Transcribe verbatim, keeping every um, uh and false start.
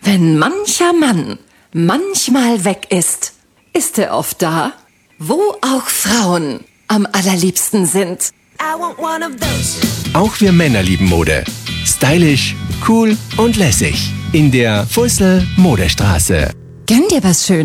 Wenn mancher Mann manchmal weg ist, ist er oft da, wo auch Frauen am allerliebsten sind. I want one of those. Auch wir Männer lieben Mode. Stylisch, cool und lässig. In der Fussel Modestraße. Gönn dir was Schönes.